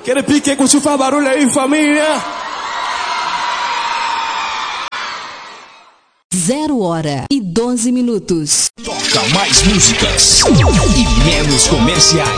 Aquele pique curte, faz barulho aí, família. 0h12. Toca mais músicas e menos comerciais.